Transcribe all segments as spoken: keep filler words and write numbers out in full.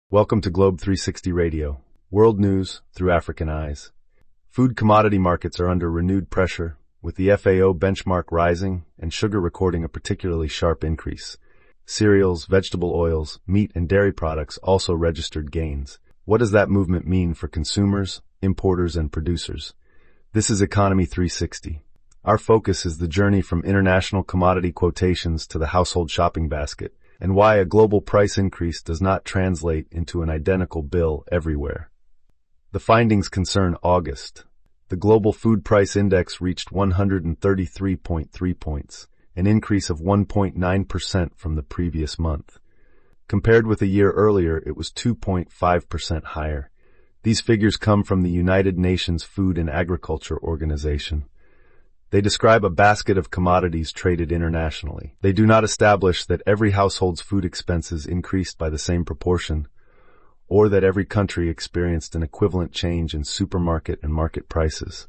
Welcome to Globe three sixty Radio, world news through African eyes. Food commodity markets are under renewed pressure, with the F A O benchmark rising and sugar recording a particularly sharp increase. Cereals, vegetable oils, meat, and dairy products also registered gains. What does that movement mean for consumers, importers, and producers? This is Economy three sixty. Our focus is the journey from international commodity quotations to the household shopping basket, and why a global price increase does not translate into an identical bill everywhere. The findings concern August. The global food price index reached one hundred thirty-three point three points, an increase of one point nine percent from the previous month. Compared with a year earlier, it was two point five percent higher. These figures come from the United Nations Food and Agriculture Organization. They describe a basket of commodities traded internationally. They do not establish that every household's food expenses increased by the same proportion, or that every country experienced an equivalent change in supermarket and market prices.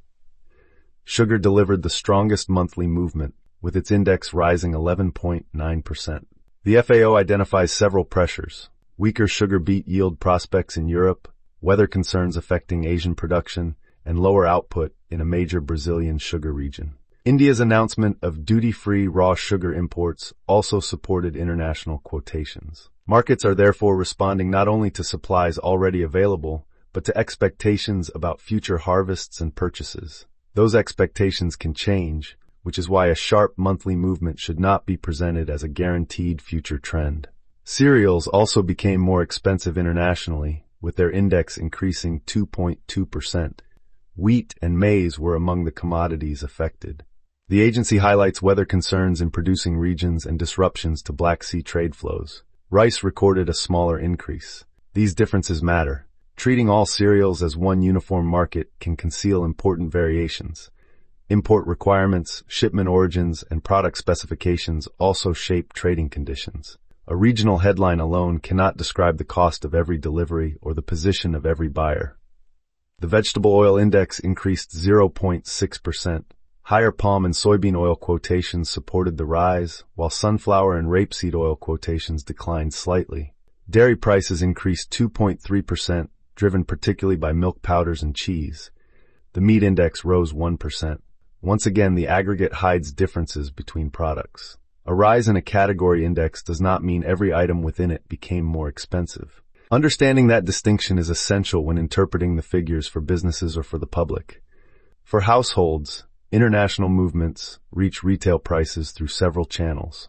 Sugar delivered the strongest monthly movement, with its index rising eleven point nine percent. The F A O identifies several pressures: weaker sugar beet yield prospects in Europe, weather concerns affecting Asian production, and lower output in a major Brazilian sugar region. India's announcement of duty-free raw sugar imports also supported international quotations. Markets are therefore responding not only to supplies already available, but to expectations about future harvests and purchases. Those expectations can change, which is why a sharp monthly movement should not be presented as a guaranteed future trend. Cereals also became more expensive internationally, with their index increasing two point two percent. Wheat and maize were among the commodities affected. The agency highlights weather concerns in producing regions and disruptions to Black Sea trade flows. Rice recorded a smaller increase. These differences matter. Treating all cereals as one uniform market can conceal important variations. Import requirements, shipment origins, and product specifications also shape trading conditions. A regional headline alone cannot describe the cost of every delivery or the position of every buyer. The vegetable oil index increased zero point six percent. Higher palm and soybean oil quotations supported the rise, while sunflower and rapeseed oil quotations declined slightly. Dairy prices increased two point three percent, driven particularly by milk powders and cheese. The meat index rose one percent. Once again, the aggregate hides differences between products. A rise in a category index does not mean every item within it became more expensive. Understanding that distinction is essential when interpreting the figures for businesses or for the public. For households, international movements reach retail prices through several channels.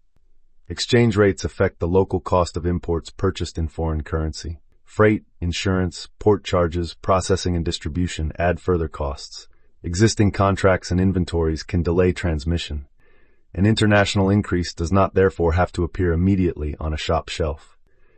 Exchange rates affect the local cost of imports purchased in foreign currency. Freight, insurance, port charges, processing, and distribution add further costs. Existing contracts and inventories can delay transmission. An international increase does not therefore have to appear immediately on a shop shelf.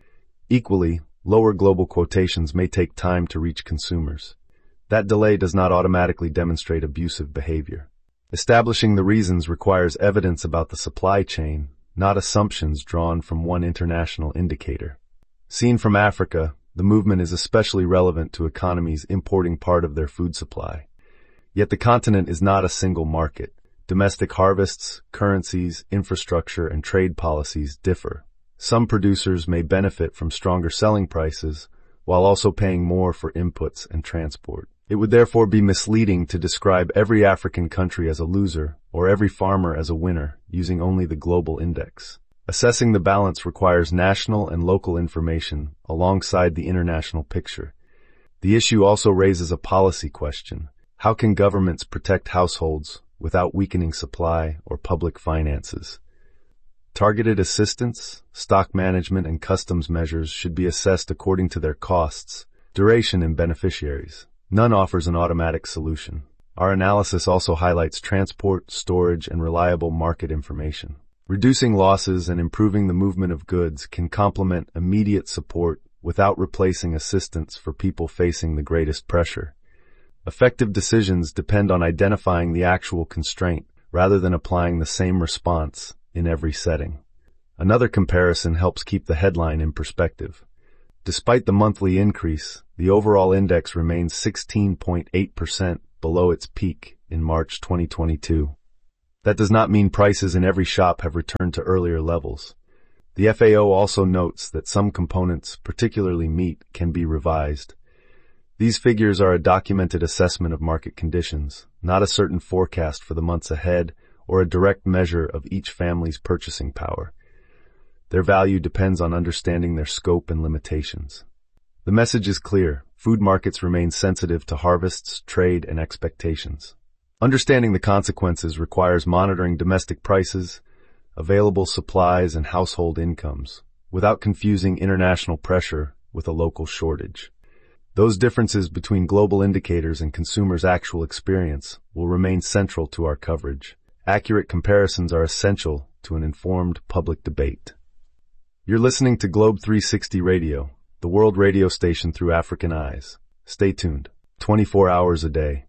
Equally, lower global quotations may take time to reach consumers. That delay does not automatically demonstrate abusive behavior. Establishing the reasons requires evidence about the supply chain, not assumptions drawn from one international indicator. Seen from Africa, the movement is especially relevant to economies importing part of their food supply. Yet the continent is not a single market. Domestic harvests, currencies, infrastructure, and trade policies differ. Some producers may benefit from stronger selling prices, while also paying more for inputs and transport. It would therefore be misleading to describe every African country as a loser or every farmer as a winner using only the global index. Assessing the balance requires national and local information alongside the international picture. The issue also raises a policy question. How can governments protect households without weakening supply or public finances? Targeted assistance, stock management, and customs measures should be assessed according to their costs, duration, and beneficiaries. None offers an automatic solution. Our analysis also highlights transport, storage, and reliable market information. Reducing losses and improving the movement of goods can complement immediate support without replacing assistance for people facing the greatest pressure. Effective decisions depend on identifying the actual constraint rather than applying the same response in every setting. Another comparison helps keep the headline in perspective. Despite the monthly increase, the overall index remains sixteen point eight percent below its peak in March twenty twenty-two. That does not mean prices in every shop have returned to earlier levels. The F A O also notes that some components, particularly meat, can be revised. These figures are a documented assessment of market conditions, not a certain forecast for the months ahead or a direct measure of each family's purchasing power. Their value depends on understanding their scope and limitations. The message is clear. Food markets remain sensitive to harvests, trade, and expectations. Understanding the consequences requires monitoring domestic prices, available supplies, and household incomes, without confusing international pressure with a local shortage. Those differences between global indicators and consumers' actual experience will remain central to our coverage. Accurate comparisons are essential to an informed public debate. You're listening to Globe three sixty Radio, the world radio station through African eyes. Stay tuned. twenty-four hours a day,